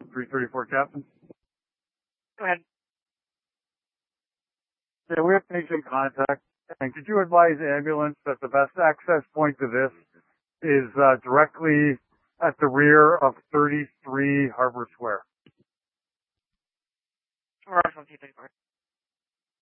334 Captain. Go ahead. Yeah, we have patient contact. And could you advise the ambulance that the best access point to this is directly at the rear of 33 Harbor Square? Russell 234.